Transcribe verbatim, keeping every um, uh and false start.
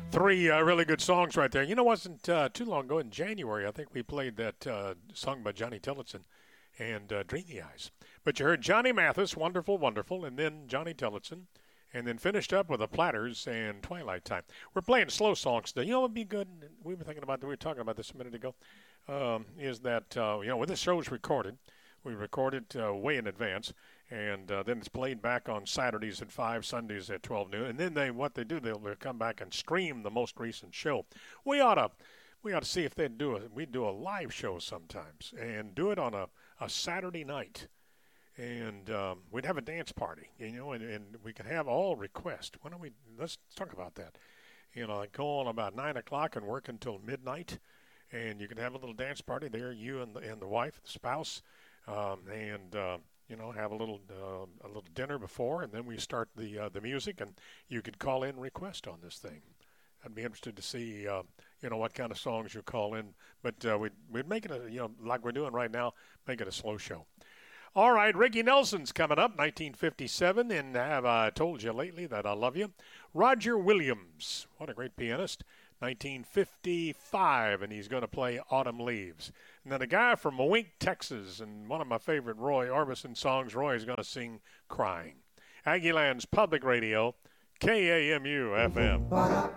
Three uh, really good songs right there. You know, it wasn't uh, too long ago in January, I think we played that uh, song by Johnny Tillotson and uh, Dreamy Eyes. But you heard Johnny Mathis, Wonderful, Wonderful, and then Johnny Tillotson, and then finished up with the Platters and Twilight Time. We're playing slow songs today. You know what would be good? We were thinking about, we were talking about this a minute ago, um, is that, uh, you know, when this show is recorded, we record it uh, way in advance, and uh, then it's played back on Saturdays at five, Sundays at twelve noon. And then they, what they do, they'll, they'll come back and stream the most recent show. We ought to, we ought to see if they'd do a, we do a live show sometimes, and do it on a, a Saturday night, and um, we'd have a dance party, you know, and, and we could have all requests. Why don't we? Let's talk about that. You know, like go on about nine o'clock and work until midnight, and you can have a little dance party there, you and the, and the wife, the spouse. Um, and uh, you know, have a little uh, a little dinner before, and then we start the uh, the music, and you could call in request on this thing. I'd be interested to see uh, you know what kind of songs you call in, but uh, we'd we'd make it a, you know, like we're doing right now, make it a slow show. All right, Ricky Nelson's coming up, nineteen fifty-seven, and have I told you lately that I love you? Roger Williams, what a great pianist. nineteen fifty-five, and he's going to play Autumn Leaves. And then a guy from Mewink, Texas, and one of my favorite Roy Orbison songs, Roy is going to sing Crying. Aggieland's Public Radio, K A M U F M.